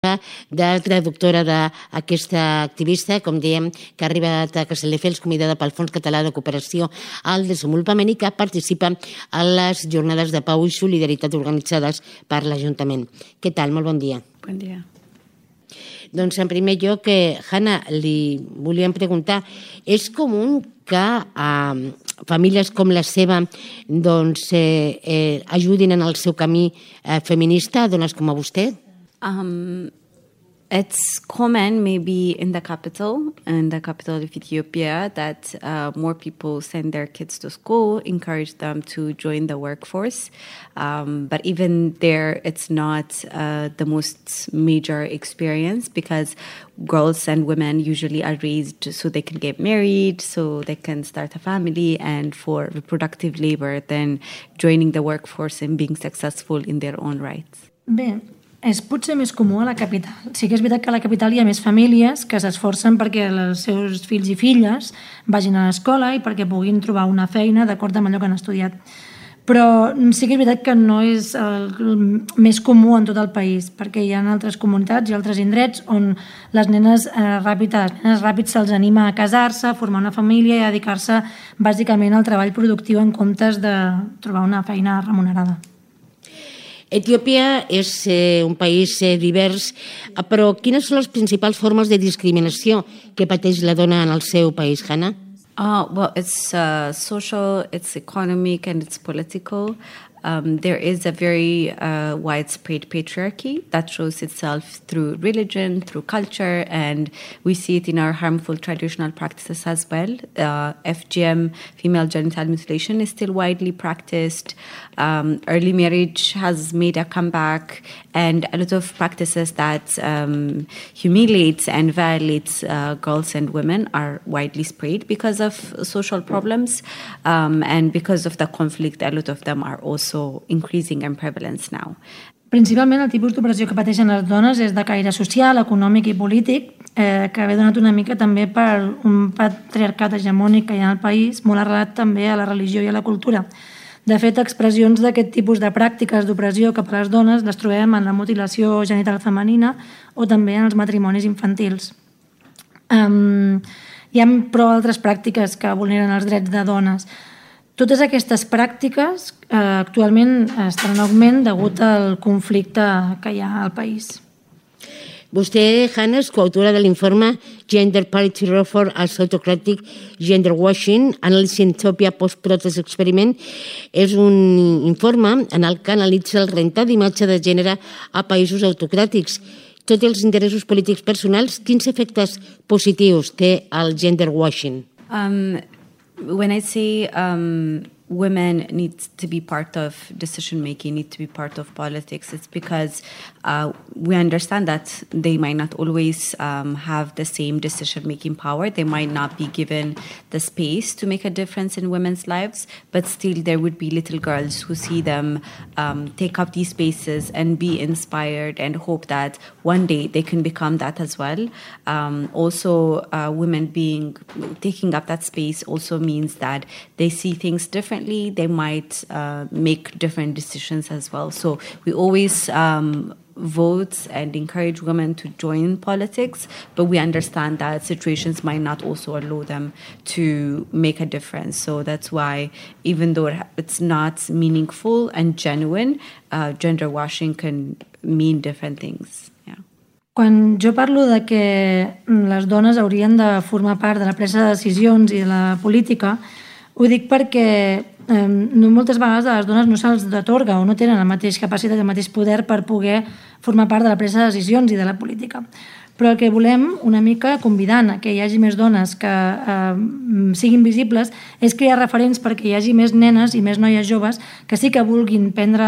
de traductora d'aquesta activista, com diem, que ha arribat a Castelldefels, convidada pel Fons Català de Cooperació al Desenvolupament i que participa a les jornades de pau i solidaritat organitzades per l'Ajuntament. Què tal? Molt bon dia. Bon dia. Doncs en primer lloc, Hanna, li volíem preguntar, és comú que famílies com la seva ajudin en el seu camí feminista, dones com a vostè? It's common maybe in the capital of Ethiopia, that more people send their kids to school, encourage them to join the workforce. But even there, it's not the most major experience, because girls and women usually are raised so they can get married, so they can start a family, and for reproductive labor, then joining the workforce and being successful in their own rights. Bé, és potser més comú a la capital. Sí que és veritat que a la capital hi ha més famílies que s'esforcen perquè els seus fills i filles vagin a l'escola i perquè puguin trobar una feina d'acord amb allò que han estudiat. Però sí que és veritat que no és el més comú en tot el país, perquè hi ha altres comunitats i altres indrets on les nenes ràpid se'ls anima a casar-se, a formar una família i a dedicar-se bàsicament al treball productiu en comptes de trobar una feina remunerada. Etiòpia és un país divers, però quines són les principals formes de discriminació que pateix la dona en el seu país, Hanna? Well, it's social, it's economic, and it's political. There is a very widespread patriarchy that shows itself through religion, through culture, and we see it in our harmful traditional practices as well. FGM, female genital mutilation, is still widely practiced. Early marriage has made a comeback, and a lot of practices that humiliates and violates girls and women are widely spread because of social problems, and because of the conflict. A lot of them are also increasing in prevalence now. Principalment el tipus d'opressió que pateixen les dones és de caire social, econòmic i polític, que ve donat una mica també per un patriarcat hegemònic que hi ha al país, molt arrelat també a la religió i a la cultura. De fet, expressions d'aquest tipus de pràctiques d'opressió cap a les dones les trobem en la mutilació genital femenina o també en els matrimonis infantils. Hi ha, però, altres pràctiques que vulneren els drets de dones. Totes aquestes pràctiques actualment estan en augment degut al conflicte que hi ha al país. Vostè, Hanna, és coautora de l'informe Gender Parity Reform as Autocratic Gender Washing, Analyzing Ethiopia Post-Protest Experiment. És un informe en el que analitza el rentat d'imatge de gènere a països autocràtics. Tot i els interessos polítics personals, quins efectes positius té el gender washing? When I say women need to be part of decision-making, need to be part of politics, it's because we understand that they might not always have the same decision-making power. They might not be given the space to make a difference in women's lives, but still there would be little girls who see them take up these spaces and be inspired and hope that one day they can become that as well. Also, women taking up that space also means that they see things differently. They might make different decisions as well. So we always vote and encourage women to join politics, but we understand that situations might not also allow them to make a difference. So that's why, even though it's not meaningful and genuine, gender washing can mean different things. Quan jo parlo de que les dones haurien de formar part de la presa de decisions i de la política, ho dic perquè moltes vegades a les dones no se'ls atorga o no tenen la mateixa capacitat, el mateix poder per poder formar part de la presa de decisions i de la política. Però el que volem, una mica convidant a que hi hagi més dones que siguin visibles, és crear referents perquè hi hagi més nenes i més noies joves que sí que vulguin prendre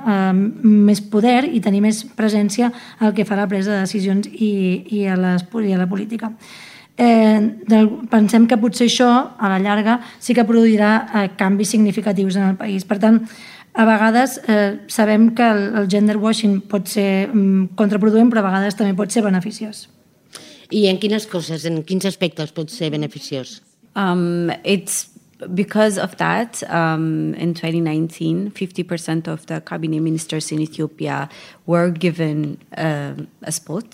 més poder i tenir més presència al que fa la presa de decisions i a la política. Pensem que potser això, a la llarga, sí que produirà canvis significatius en el país. Per tant, a vegades sabem que el gender washing pot ser contraproduent, però a vegades també pot ser beneficiós. I en quins aspectes pot ser beneficiós? It's because of that, in 2019, 50% of the cabinet ministers in Ethiopia were given a spot